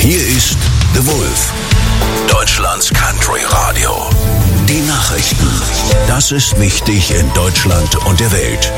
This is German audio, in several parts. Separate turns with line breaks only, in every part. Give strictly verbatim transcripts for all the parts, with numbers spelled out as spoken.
Hier ist The Wolf, Deutschlands Country Radio. Die Nachrichten. Das ist wichtig in Deutschland und der Welt.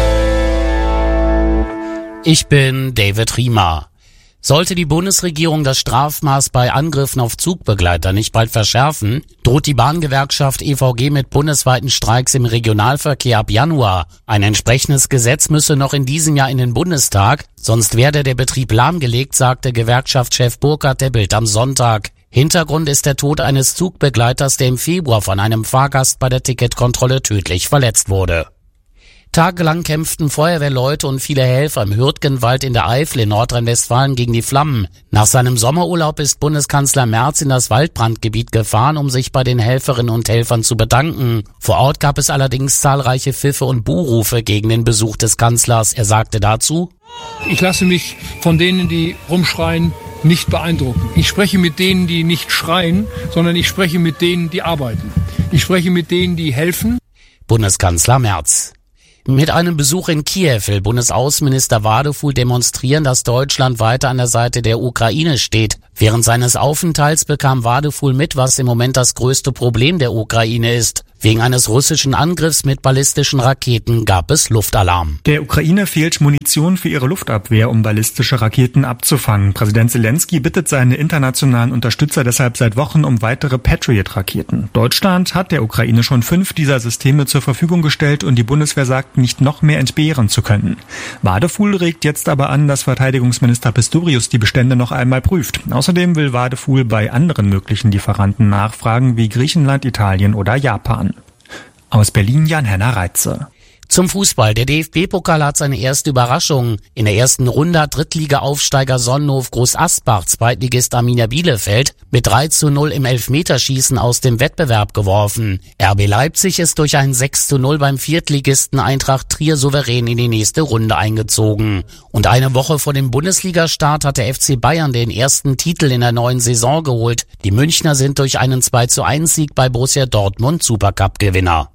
Ich bin David Riemer. Sollte die Bundesregierung das Strafmaß bei Angriffen auf Zugbegleiter nicht bald verschärfen, droht die Bahngewerkschaft E V G mit bundesweiten Streiks im Regionalverkehr ab Januar. Ein entsprechendes Gesetz müsse noch in diesem Jahr in den Bundestag, sonst werde der Betrieb lahmgelegt, sagte Gewerkschaftschef Burkhard der Bild am Sonntag. Hintergrund ist der Tod eines Zugbegleiters, der im Februar von einem Fahrgast bei der Ticketkontrolle tödlich verletzt wurde. Tagelang kämpften Feuerwehrleute und viele Helfer im Hürtgenwald in der Eifel in Nordrhein-Westfalen gegen die Flammen. Nach seinem Sommerurlaub ist Bundeskanzler Merz in das Waldbrandgebiet gefahren, um sich bei den Helferinnen und Helfern zu bedanken. Vor Ort gab es allerdings zahlreiche Pfiffe und Buhrufe gegen den Besuch des Kanzlers. Er sagte dazu:
Ich lasse mich von denen, die rumschreien, nicht beeindrucken. Ich spreche mit denen, die nicht schreien, sondern ich spreche mit denen, die arbeiten. Ich spreche mit denen, die helfen.
Bundeskanzler Merz. Mit einem Besuch in Kiew will Bundesaußenminister Wadefuhl demonstrieren, dass Deutschland weiter an der Seite der Ukraine steht. Während seines Aufenthalts bekam Wadefuhl mit, was im Moment das größte Problem der Ukraine ist. Wegen eines russischen Angriffs mit ballistischen Raketen gab es Luftalarm.
Der Ukraine fehlt Munition für ihre Luftabwehr, um ballistische Raketen abzufangen. Präsident Zelensky bittet seine internationalen Unterstützer deshalb seit Wochen um weitere Patriot-Raketen. Deutschland hat der Ukraine schon fünf dieser Systeme zur Verfügung gestellt und die Bundeswehr sagt, nicht noch mehr entbehren zu können. Wadefuhl regt jetzt aber an, dass Verteidigungsminister Pistorius die Bestände noch einmal prüft. Außerdem will Wadefuhl bei anderen möglichen Lieferanten nachfragen, wie Griechenland, Italien oder Japan. Aus Berlin Jan-Henner Reitze.
Zum Fußball. Der D F B-Pokal hat seine erste Überraschung. In der ersten Runde hat Drittliga-Aufsteiger Sonnenhof Groß-Asbach Zweitligist Arminia Bielefeld mit drei zu null im Elfmeterschießen aus dem Wettbewerb geworfen. R B Leipzig ist durch ein sechs zu null beim Viertligisten Eintracht Trier souverän in die nächste Runde eingezogen. Und eine Woche vor dem Bundesligastart hat der F C Bayern den ersten Titel in der neuen Saison geholt. Die Münchner sind durch einen zwei zu eins Sieg bei Borussia Dortmund Supercup-Gewinner.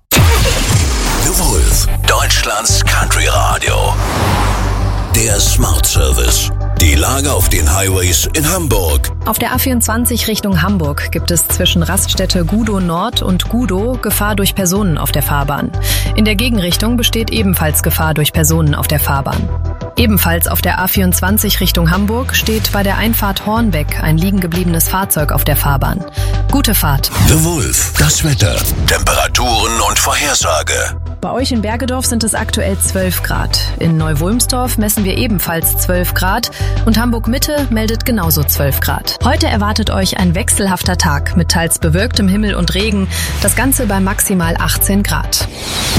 The Wolf, Deutschlands Country Radio. Der Smart Service. Die Lage auf den Highways in Hamburg.
Auf der A vierundzwanzig Richtung Hamburg gibt es zwischen Raststätte Gudow Nord und Gudow Gefahr durch Personen auf der Fahrbahn. In der Gegenrichtung besteht ebenfalls Gefahr durch Personen auf der Fahrbahn. Ebenfalls auf der A vierundzwanzig Richtung Hamburg steht bei der Einfahrt Hornbeck ein liegengebliebenes Fahrzeug auf der Fahrbahn. Gute Fahrt.
The Wolf, das Wetter, Temperaturen und Vorhersage.
Bei euch in Bergedorf sind es aktuell zwölf Grad. In Neu-Wulmsdorf messen wir ebenfalls zwölf Grad und Hamburg-Mitte meldet genauso zwölf Grad. Heute erwartet euch ein wechselhafter Tag mit teils bewölktem Himmel und Regen, das Ganze bei maximal achtzehn Grad.